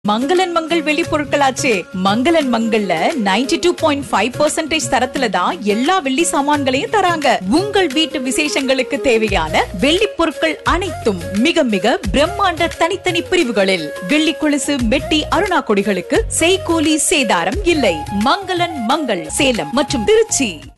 மங்களன் மங்கள் வெளி பொருட்களாச்சே. மங்களன் மங்கள்ல 92.5% தரத்துல தான் எல்லா வெள்ளி சாமான்களையும் தராங்க. உங்கள் வீட்டு விசேஷங்களுக்கு தேவையான வெள்ளி பொருட்கள் அனைத்தும் மிக மிக பிரம்மாண்ட தனித்தனி பிரிவுகளில். வெள்ளி கொலுசு, மெட்டி, அருணா கொடிகளுக்கு செய்கூலி சேதாரம் இல்லை. மங்களன் மங்கள், சேலம் மற்றும் திருச்சி.